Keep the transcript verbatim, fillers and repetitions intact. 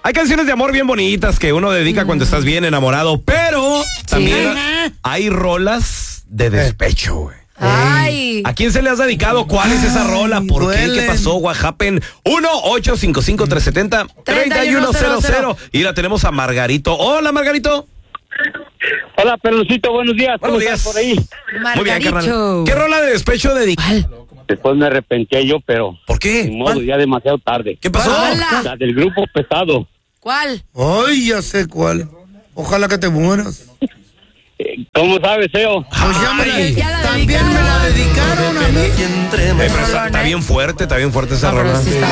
Hay canciones de amor bien bonitas que uno dedica mm. cuando estás bien enamorado, pero sí. también hay rolas de despecho, güey. Ay. ¿A quién se le has dedicado? ¿Cuál es esa rola? ¿Por duelen. qué? ¿Qué pasó? What happened? uno ocho cinco cinco tres siete cero tres uno cero cero. Y la tenemos a Margarito. Hola, Margarito. Hola, Pelucito, buenos días. Buenos días. Por ahí? Muy bien, carnal. ¿Qué rola de despecho dedicas? Después me arrepentí yo, pero... ¿Por qué? De modo, ya demasiado tarde. ¿Qué pasó? Hola. La del grupo Pesado. ¿Cuál? Ay, ya sé cuál. Ojalá que te mueras. ¿Cómo sabes, Eo? Pues ya me la, ya la también me la dedicaron a mí. Eh, pero está, está bien fuerte, está bien fuerte esa No, rola.